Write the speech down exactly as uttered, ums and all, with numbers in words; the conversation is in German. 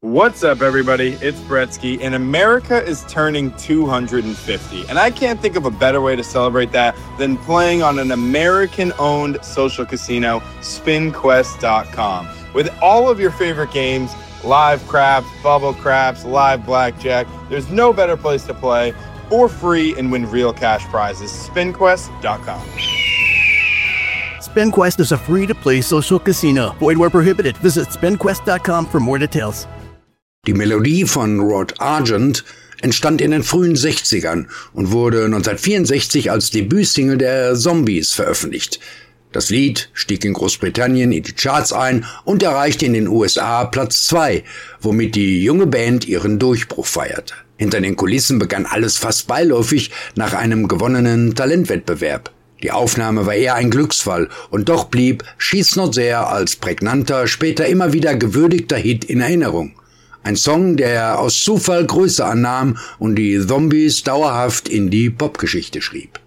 What's up, everybody? It's Bretsky, and America is turning two hundred fifty. And I can't think of a better way to celebrate that than playing on an American-owned social casino, spin quest dot com. With all of your favorite games, live craps, bubble craps, live blackjack, there's no better place to play for free and win real cash prizes. spin quest dot com. SpinQuest is a free-to-play social casino. Void where prohibited. Visit spin quest dot com for more details. Die Melodie von Rod Argent entstand in den frühen sechzigern und wurde neunzehnhundertvierundsechzig als Debütsingle der Zombies veröffentlicht. Das Lied stieg in Großbritannien in die Charts ein und erreichte in den U S A Platz zwei, womit die junge Band ihren Durchbruch feierte. Hinter den Kulissen begann alles fast beiläufig nach einem gewonnenen Talentwettbewerb. Die Aufnahme war eher ein Glücksfall und doch blieb She's Not There als prägnanter, später immer wieder gewürdigter Hit in Erinnerung. Ein Song, der aus Zufall Größe annahm und die Zombies dauerhaft in die Popgeschichte schrieb.